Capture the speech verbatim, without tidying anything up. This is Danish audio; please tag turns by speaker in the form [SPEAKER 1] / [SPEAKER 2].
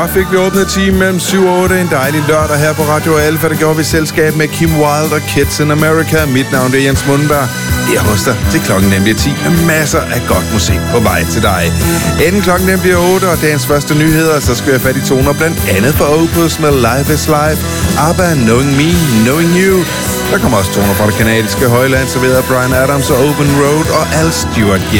[SPEAKER 1] Og fik vi åbnet time mellem syv og otte en dejlig lørdag her på Radio Alfa. Der gjorde vi selskab med Kim Wilde og Kids in America. Mit navn er Jens Mundberg. Det er hos dig til klokken nemlig ti med masser af godt musik på vej til dig. Inden klokken nemlig otte og dagens første nyheder, så skal jeg fat i toner blandt andet for Opus med Life is Life, ABBA, Knowing Me, Knowing You. Der kommer også toner fra det kanadiske højland, serveret af Bryan Adams og Open Road og Al Stewart.